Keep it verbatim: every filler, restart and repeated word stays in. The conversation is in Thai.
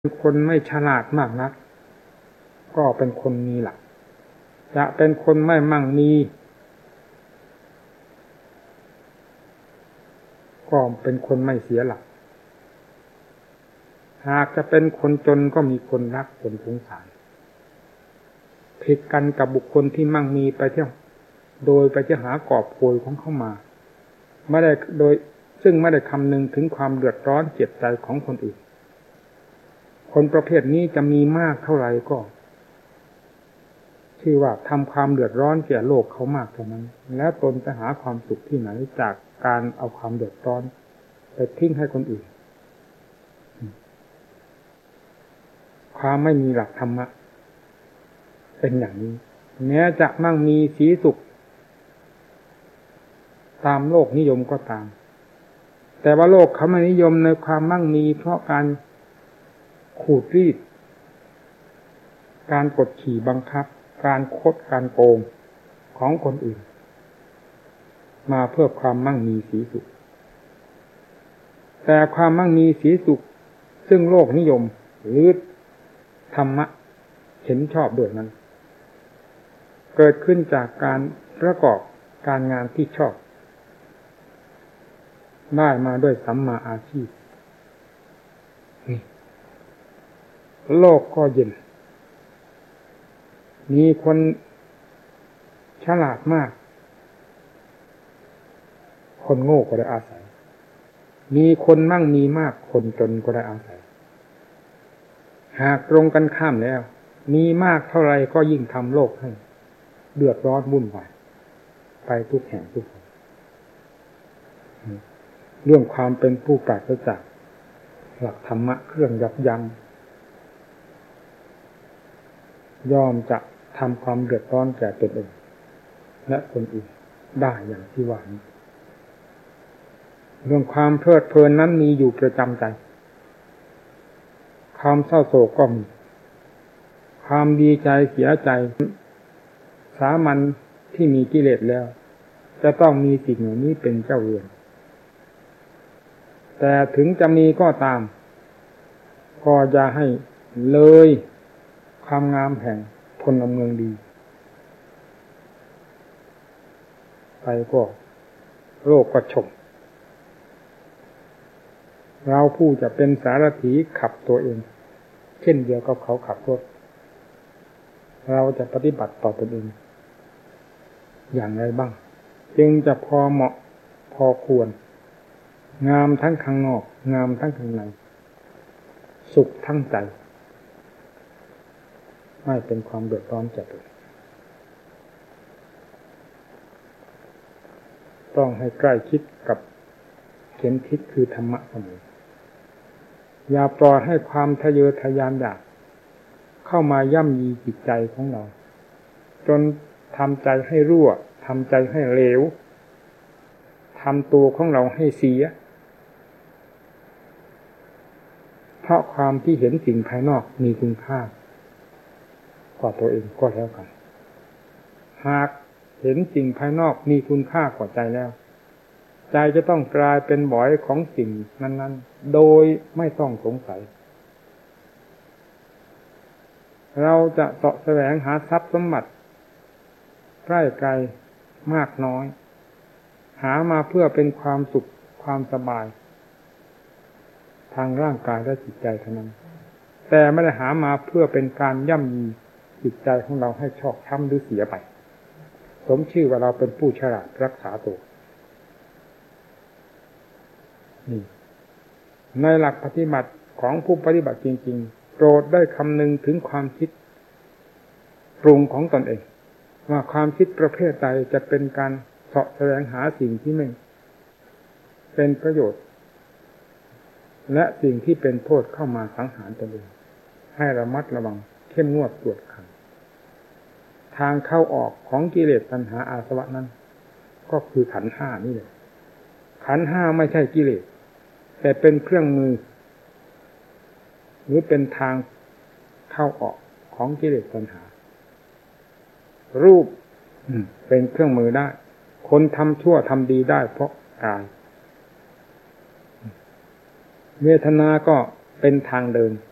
คนไม่ฉลาดมากนักก็เป็นคนมีหลักจะเป็นคนไม่มั่งมีก็เป็นคนไม่เสียหลักหากจะเป็นคนจนก็มีคนรักคนสงสารผิดกันกับบุคคลที่มั่งมีไปเที่ยวโดยไปจะหากอบโกยของเข้ามาไม่ได้โดยซึ่งไม่ได้คำนึงถึงความเดือดร้อนเจ็บใจของคนอื่นคนประเภทนี้จะมีมากเท่าไหร่ก็ชื่อว่าทำความเดือดร้อนแก่โลกเขามากเท่านั้นแล้วตนจะหาความสุขที่ไหนจากการเอาความเดือดร้อนไปทิ้งให้คนอื่นความไม่มีหลักธรรมะเป็นอย่างนี้แม้จะมั่งมีสีสุขตามโลกนิยมก็ตามแต่ว่าโลกเขาไม่นิยมในความมั่งมีเพราะการขูดรีดการกดขี่บังคับการคดการโกงของคนอื่นมาเพื่อความมั่งมีสีสุขแต่ความมั่งมีสีสุขซึ่งโลกนิยมหรือธรรมะเห็นชอบด้วยนั้นเกิดขึ้นจากการประกอบการงานที่ชอบได้มาด้วยสัมมาอาชีพโลกก็เย็นมีคนฉลาดมากคนโง่ก็ได้อาศัยมีคนมั่งมีมากคนจนก็ได้อาศัยหากตรงกันข้ามแล้วมีมากเท่าไรก็ยิ่งทำโลกให้เดือดร้อนวุ่นวายไปทุกแห่งทุกคนเรื่องความเป็นผู้ปราศจากหลักธรรมะเครื่องยับยั้งย่อมจะทำความเดือดร้อนแก่ตนเองและคนอื่นได้อย่างที่ว่านี้เรื่องความเพลิดเพลินนั้นมีอยู่ประจำใจความเศร้าโศกก็มีความดีใจเสียใจสามัญที่มีกิเลสแล้วจะต้องมีสิ่งเหล่านี้เป็นเจ้าเรือนแต่ถึงจะมีก็ตามก็อย่าให้เลยความงามแห่งพลเมืองดีไปก็โลกก็ชมเราผู้จะเป็นสารถีขับตัวเองเช่นเดียวกับเขาขับรถเราจะปฏิบัติต่อตนเองอย่างไรบ้างจึงจะพอเหมาะพอควรงามทั้งข้างนอกงามทั้งข้างในสุขทั้งใจไม่เป็นความเดือดร้อนแก่ตนต้องให้ใกล้ชิดกับเข็มทิศคือธรรมะเสมออย่าปล่อยให้ความทะเยอทะยานอยากเข้ามาย่ำยีจิตใจของเราจนทำใจให้รั่วทำใจให้เหลวทำตัวของเราให้เสียเพราะความที่เห็นสิ่งภายนอกมีคุณค่ากว่าตัวเองก็แล้วกันหากเห็นสิ่งภายนอกมีคุณค่ากว่าใจแล้วใจจะต้องกลายเป็นบ่อยของสิ่งนั้นๆโดยไม่ต้องสงสัยเราจะเสาะแสวงหาทรัพย์สมบัติใกล้ไกลมากน้อยหามาเพื่อเป็นความสุขความสบายทางร่างกายและจิตใจเท่านั้นแต่ไม่ได้หามาเพื่อเป็นการย่ำยีจิตใจของเราให้ชอกช้ำหรือเสียไปสมชื่อว่าเราเป็นผู้ฉลาดรักษาตัวนี่ในหลักปฏิบัติของผู้ปฏิบัติจริงๆโปรดได้คำนึงถึงความคิดปรุงของตนเองว่าความคิดประเภทใดจะเป็นการเสาะแสวงหาสิ่งที่ไม่เป็นประโยชน์และสิ่งที่เป็นโทษเข้ามาสังหารตนเองให้ระมัดระวังเข้มงวดตรวจขันทางเข้าออกของกิเลสตัณหาอาสวะนั้นก็คือขันธ์ห้านี่แหละขันธ์ห้าไม่ใช่กิเลสแต่เป็นเครื่องมือหรือเป็นทางเข้าออกของกิเลสตัณหารูปเป็นเครื่องมือได้คนทำชั่วทำดีได้เพราะกายเวทนาก็เป็นทางเดิน